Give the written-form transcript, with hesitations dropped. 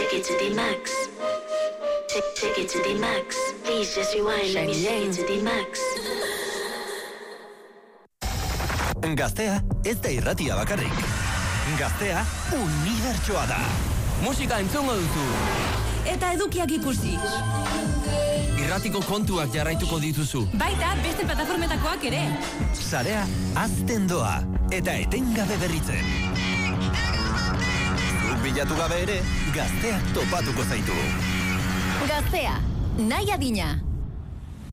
Take it to the max. Take it to the max. Please just rewind. Let me take it to the max. Gaztea ez da irratia bakarrik. Gaztea unibertsoa da. Musika entzungo duzu. Eta edukiak ikusi. Irratiko kontuak jarraituko dituzu. Baita beste plataformetakoak ere. Sarea azten doa eta etengabe berritzen. Zuk bilatu gabe ere, Gazteak topatuko zaitu. Gaztea, nahi adina.